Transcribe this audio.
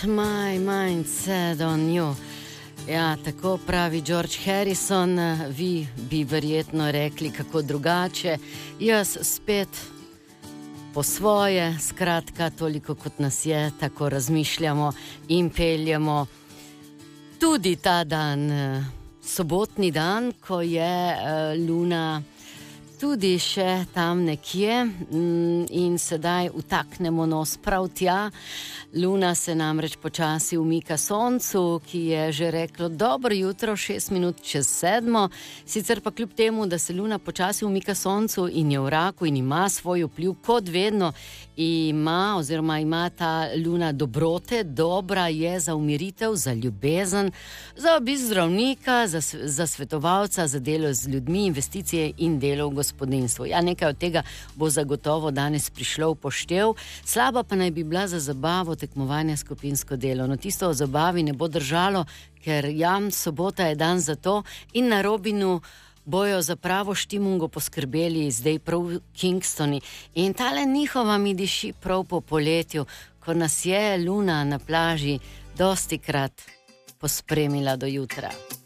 My mind said on you. Ja, tako pravi George Harrison, vi bi verjetno rekli kako drugače, jaz spet po svoje, skratka, toliko kot nas je, tako razmišljamo in peljemo tudi ta dan, sobotni dan, ko je Luna tudi še tam nekje in sedaj utaknemo nos prav tja. Luna se namreč počasi umika soncu, ki je že reklo dobro jutro, 6 minut čez 7. Sicer pa kljub temu, da se Luna počasi umika soncu in je v raku in ima svoj vpliv, kot vedno ima ta Luna dobrote, dobra je za umiritev, za ljubezen, za obisk zdravnika, za svetovalca, za delo z ljudmi, investicije in delo v gospodinstvu. Ja, nekaj od tega bo zagotovo danes prišlo v poštev, slaba pa naj bi bila za zabavo tekmovanja skupinsko delo. No, tisto o zabavi ne bo držalo, ker sobota je dan za to in na Robinu bojo za pravo štimungo poskrbeli zdaj prav Kingstoni. In tale njihova mi diši prav po poletju, ko nas je Luna na plaži dostikrat pospremila do jutra.